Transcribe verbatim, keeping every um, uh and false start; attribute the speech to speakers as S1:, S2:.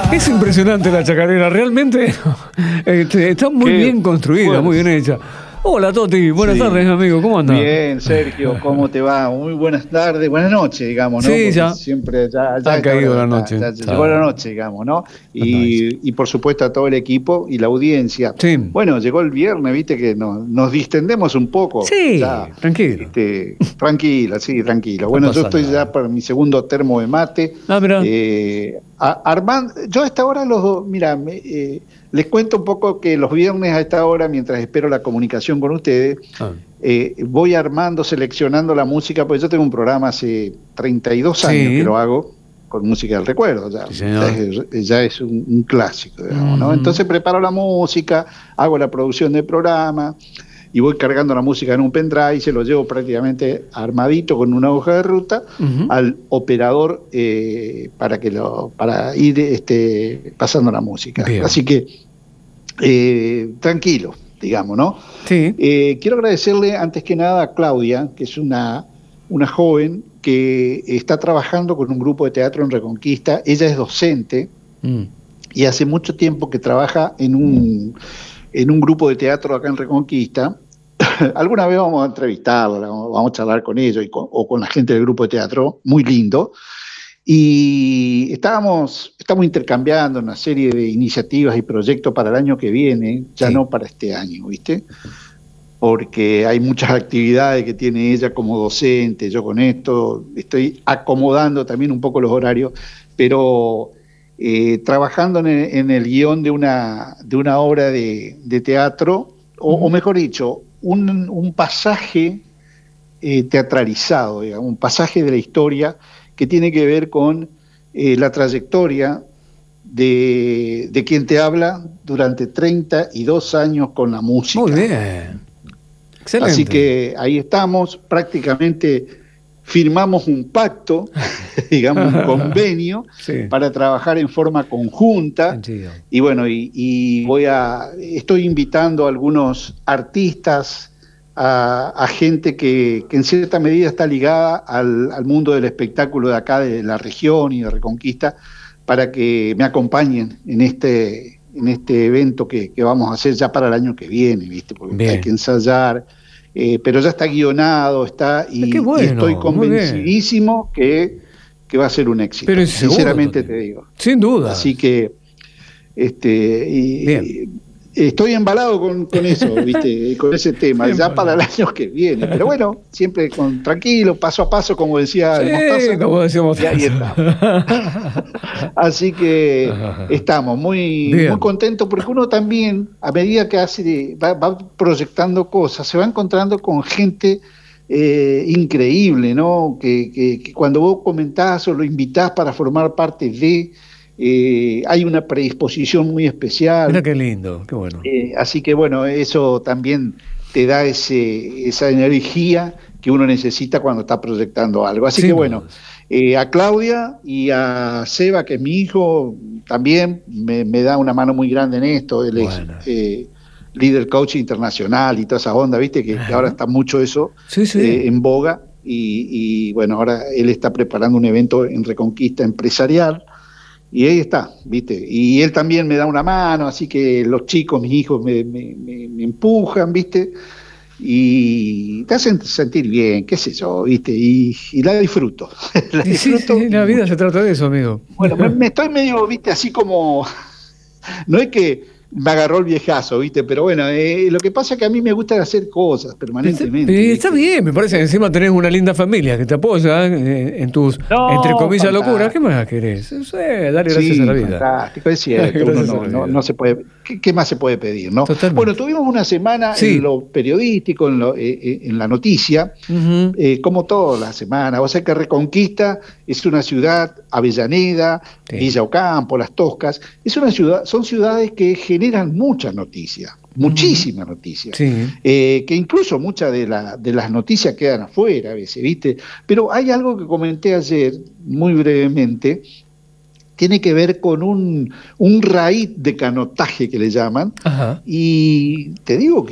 S1: Es impresionante la chacarera, realmente este, está muy
S2: Qué
S1: bien construida,
S2: bueno.
S1: muy bien hecha. Hola Toti, buenas
S2: Sí.
S1: tardes amigo, ¿cómo andas?
S2: Bien, Sergio, ¿cómo te va? Muy buenas tardes, buenas noches, digamos, ¿no?
S1: Sí,
S2: Porque
S1: ya.
S2: siempre ya, ya
S1: Ha
S2: esta
S1: caído
S2: hora
S1: la
S2: está-
S1: noche.
S2: ya
S1: Está.
S2: llegó la noche, digamos, ¿no?
S1: Nice.
S2: Y, y por supuesto a todo el equipo y la audiencia.
S1: Sí.
S2: Bueno, llegó el viernes, viste que nos, nos distendemos un poco.
S1: Sí,
S2: Ya,
S1: tranquilo.
S2: este, tranquila, sí, tranquila.
S1: No
S2: Bueno, yo
S1: pasa
S2: estoy
S1: nada.
S2: ya por mi segundo termo de mate.
S1: Ah, mirá.
S2: Eh, a- Armando, yo a esta hora los dos, mira, me, eh, les cuento un poco que los viernes a esta hora, mientras espero la comunicación con ustedes,
S1: Ah.
S2: eh, voy armando, seleccionando la música, porque yo tengo un programa hace treinta y dos años
S1: Sí.
S2: que lo hago con música del recuerdo, ya,
S1: Sí, señor.
S2: ya es, ya es un, un clásico, digamos, ¿no?
S1: Ujú.
S2: Entonces preparo la música, hago la producción del programa y voy cargando la música en un pendrive y se lo llevo prácticamente armadito con una hoja de ruta
S1: Ujú.
S2: al operador eh, para que lo para ir este, pasando la música.
S1: Bien.
S2: Así que eh, tranquilo, digamos, ¿no?
S1: Sí.
S2: Eh, quiero agradecerle antes que nada a Claudia, que es una, una joven que está trabajando con un grupo de teatro en Reconquista. Ella es docente
S1: Mm.
S2: y hace mucho tiempo que trabaja en un, en un grupo de teatro acá en Reconquista. Alguna vez vamos a entrevistarla, vamos a charlar con ella y con, o con la gente del grupo de teatro, muy lindo. Y estábamos, estamos intercambiando una serie de iniciativas y proyectos para el año que viene, ya
S1: Sí.
S2: no para este año, ¿viste? Porque hay muchas actividades que tiene ella como docente, yo con esto estoy acomodando también un poco los horarios, pero eh, trabajando en el, en el guión de una, de una obra de, de teatro, o,
S1: Ujú.
S2: o mejor dicho, un, un pasaje eh, teatralizado, digamos, un pasaje de la historia que tiene que ver con eh, la trayectoria de, de quien te habla durante treinta y dos años con la música.
S1: Muy bien. Excelente.
S2: Así que ahí estamos, prácticamente firmamos un pacto, digamos, un convenio
S1: Sí.
S2: para trabajar en forma conjunta.
S1: Sentido.
S2: Y bueno, y, y voy a, estoy invitando a algunos artistas, a, a gente que, que en cierta medida está ligada al, al mundo del espectáculo de acá, de la región y de Reconquista, para que me acompañen en este, en este evento que, que vamos a hacer ya para el año que viene, ¿viste? Porque
S1: Bien.
S2: hay que ensayar, eh, pero ya está guionado, está, y,
S1: Qué bueno,
S2: y estoy
S1: muy bien.
S2: convencidísimo que, que va a ser un éxito.
S1: Pero es seguro,
S2: Sinceramente
S1: Toti.
S2: te digo.
S1: Sin duda.
S2: Así que este, y,
S1: Bien.
S2: estoy embalado con, con eso, ¿viste? Con ese tema,
S1: Bien,
S2: ya
S1: bueno.
S2: para el año que viene. Pero bueno, siempre con tranquilo, paso a paso, como decía el
S1: Sí,
S2: Mostaza.
S1: como decíamos.
S2: Y ahí estamos. Así que estamos muy,
S1: Bien.
S2: muy contentos porque uno también, a medida que hace, va, va proyectando cosas, se va encontrando con gente eh, increíble, ¿no? Que, que, que cuando vos comentás o lo invitás para formar parte de, eh, hay una predisposición muy especial.
S1: Mira qué lindo, qué bueno.
S2: Eh, así que bueno, eso también te da ese, esa energía que uno necesita cuando está proyectando algo. Así
S1: Sin
S2: que bueno,
S1: dudas.
S2: eh, a Claudia y a Seba, que es mi hijo, también me, me da una mano muy grande en esto. Él
S1: Bueno.
S2: es eh, líder coach internacional y toda esa onda, viste, que, que ahora está mucho eso
S1: Sí, sí.
S2: eh, en boga. Y, y bueno, ahora él está preparando un evento en Reconquista empresarial. Y ahí está, ¿viste? Y él también me da una mano, así que los chicos, mis hijos, me, me, me, me empujan, ¿viste? Y te hacen sentir bien, qué sé yo, ¿viste? Y, y la disfruto. la
S1: Sí, sí,
S2: disfruto.
S1: sí, la vida se trata de eso, amigo.
S2: Bueno, me, me estoy medio, ¿viste? Así como. No es que me agarró el viejazo, ¿viste? Pero bueno, eh, lo que pasa es que a mí me gusta hacer cosas permanentemente.
S1: Está,
S2: ¿viste?
S1: está bien, me parece que encima tenés una linda familia que te apoya eh, en tus,
S2: No,
S1: entre comillas,
S2: fantástico.
S1: locuras. ¿Qué más querés? Eso es, dale gracias
S2: Sí,
S1: a la vida.
S2: fantástico, es cierto. Uno
S1: Gracias a
S2: no,
S1: la
S2: no,
S1: vida.
S2: no se puede. ¿Qué, qué más se puede pedir, no?
S1: Totalmente.
S2: Bueno, tuvimos una semana
S1: Sí.
S2: en lo periodístico, en, lo, eh, eh, en la noticia,
S1: Ujú.
S2: eh, como toda la semana. O sea que Reconquista es una ciudad, Avellaneda,
S1: Sí.
S2: Villa Ocampo, Las Toscas, es una ciudad, son ciudades que generan mucha noticia, muchísima noticia.
S1: Sí.
S2: Eh, que incluso muchas de, la, de las noticias quedan afuera a veces, ¿viste? Pero hay algo que comenté ayer, muy brevemente, tiene que ver con un, un raíz de canotaje que le llaman,
S1: Ajá.
S2: y te digo que